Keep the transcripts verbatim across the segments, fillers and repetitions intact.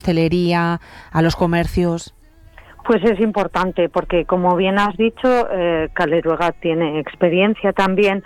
hostelería, a los comercios? Pues es importante porque, como bien has dicho, eh, Caleruega tiene experiencia también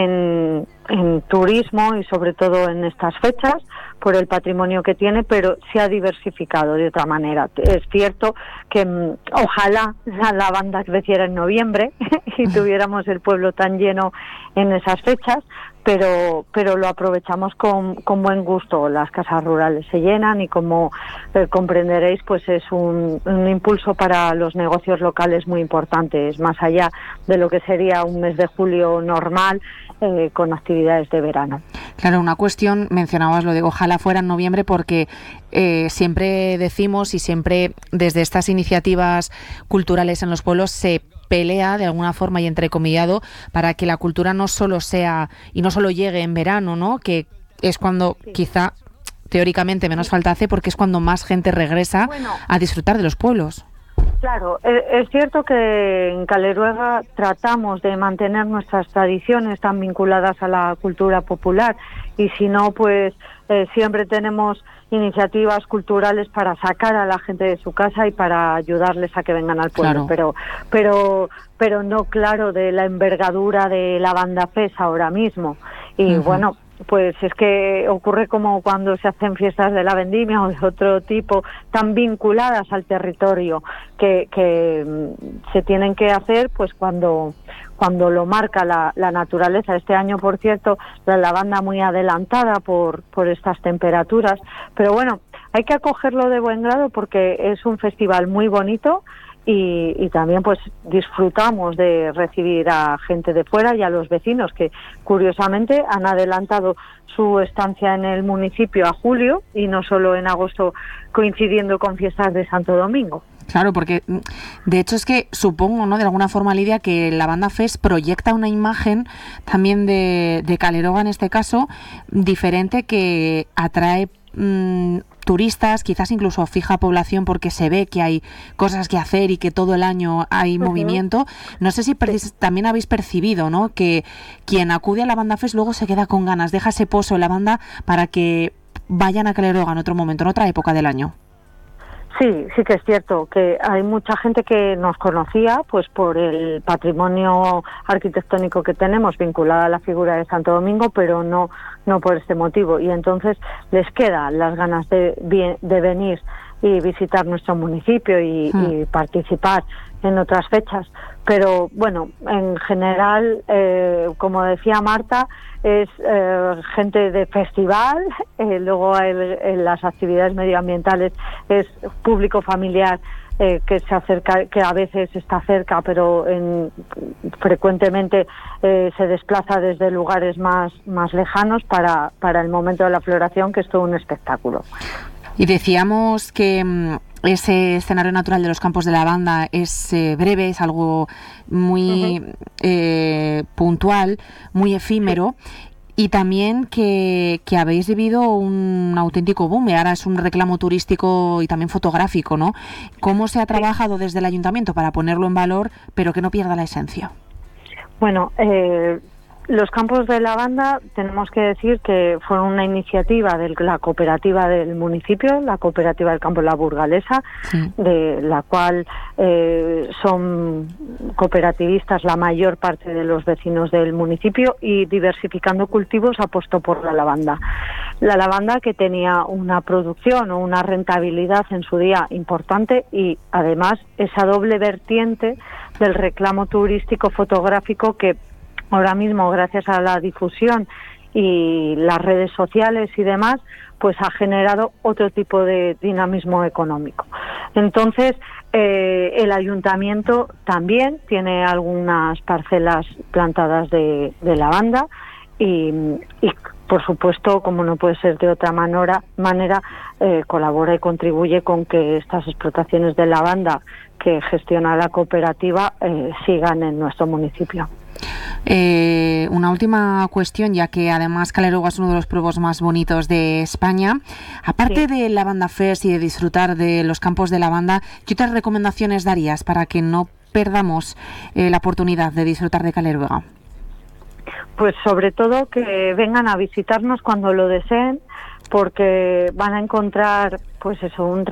en, en turismo y sobre todo en estas fechas por el patrimonio que tiene, pero se ha diversificado de otra manera. Es cierto que mmm, ojalá la lavanda creciera en noviembre y tuviéramos el pueblo tan lleno en esas fechas, pero pero lo aprovechamos con, con buen gusto. Las casas rurales se llenan y, como eh, comprenderéis, pues es un, un impulso para los negocios locales muy importante. Es más allá de lo que sería un mes de julio normal, eh, con actividades de verano. Claro, una cuestión, mencionabas lo de ojalá fuera en noviembre, porque eh, siempre decimos y siempre desde estas iniciativas culturales en los pueblos se pelea de alguna forma y entrecomillado para que la cultura no solo sea y no solo llegue en verano, ¿no? Que es cuando sí. quizá teóricamente menos sí. falta hace, porque es cuando más gente regresa bueno, a disfrutar de los pueblos. Claro, es cierto que en Caleruega tratamos de mantener nuestras tradiciones tan vinculadas a la cultura popular, y si no, pues eh, siempre tenemos iniciativas culturales para sacar a la gente de su casa y para ayudarles a que vengan al pueblo, claro. pero pero pero no, claro, de la envergadura de la Banda Fest ahora mismo. Y uh-huh. bueno, pues es que ocurre como cuando se hacen fiestas de la vendimia o de otro tipo, tan vinculadas al territorio, que, que se tienen que hacer pues cuando cuando lo marca la, la naturaleza. Este año, por cierto, la lavanda muy adelantada por, por estas temperaturas, pero bueno, hay que acogerlo de buen grado porque es un festival muy bonito. Y, y también pues disfrutamos de recibir a gente de fuera y a los vecinos que curiosamente han adelantado su estancia en el municipio a julio y no solo en agosto, coincidiendo con fiestas de Santo Domingo. Claro, porque de hecho es que supongo, ¿no?, de alguna forma, Lidia, que la Banda Fest proyecta una imagen también de, de Caleruega, en este caso, diferente, que atrae mmm, turistas, quizás incluso fija población, porque se ve que hay cosas que hacer y que todo el año hay uh-huh. movimiento. No sé si per- sí. también habéis percibido, ¿no?, que quien acude a la Banda Fest luego se queda con ganas, deja ese pozo en la banda para que vayan a Caleruega en otro momento, en otra época del año. Sí, sí que es cierto que hay mucha gente que nos conocía pues por el patrimonio arquitectónico que tenemos vinculado a la figura de Santo Domingo, pero no no por este motivo, y entonces les quedan las ganas de, de venir y visitar nuestro municipio y, hmm. y participar en otras fechas. Pero bueno, en general, eh, como decía Marta, es eh, gente de festival, eh, luego el, en las actividades medioambientales es público familiar eh, que se acerca, que a veces está cerca, pero en, frecuentemente eh, se desplaza desde lugares más, más lejanos para, para el momento de la floración, que es todo un espectáculo. Y decíamos que mmm, ese escenario natural de los Campos de Lavanda es eh, breve, es algo muy uh-huh. eh, puntual, muy efímero, y también que, que habéis vivido un auténtico boom, y ahora es un reclamo turístico y también fotográfico, ¿no? ¿Cómo se ha trabajado desde el ayuntamiento para ponerlo en valor, pero que no pierda la esencia? Bueno, eh... los Campos de Lavanda, tenemos que decir que fueron una iniciativa de la cooperativa del municipio, la cooperativa del Campo de la Burgalesa, sí. de la cual eh, son cooperativistas la mayor parte de los vecinos del municipio, y diversificando cultivos apostó por la lavanda. La lavanda, que tenía una producción o una rentabilidad en su día importante, y además esa doble vertiente del reclamo turístico fotográfico que ahora mismo, gracias a la difusión y las redes sociales y demás, pues ha generado otro tipo de dinamismo económico. Entonces, eh, el ayuntamiento también tiene algunas parcelas plantadas de, de lavanda y, y, por supuesto, como no puede ser de otra manera, manera eh, colabora y contribuye con que estas explotaciones de lavanda que gestiona la cooperativa eh, sigan en nuestro municipio. Eh, una última cuestión, ya que además Caleruega es uno de los pueblos más bonitos de España. Aparte sí. de la Banda Fest y de disfrutar de los Campos de Lavanda, ¿qué otras recomendaciones darías para que no perdamos eh, la oportunidad de disfrutar de Caleruega? Pues sobre todo que vengan a visitarnos cuando lo deseen, porque van a encontrar pues eso, un